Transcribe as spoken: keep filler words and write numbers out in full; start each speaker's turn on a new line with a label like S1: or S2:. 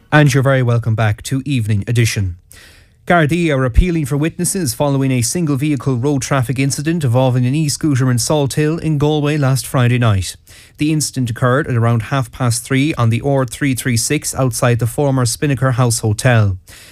S1: And you're very welcome back to Evening Edition. Gardaí are appealing for witnesses following a single vehicle road traffic incident involving an e-scooter in Salt Hill in Galway last Friday night. The incident occurred at around half past three on the O R three thirty-six outside the former Spinnaker House Hotel.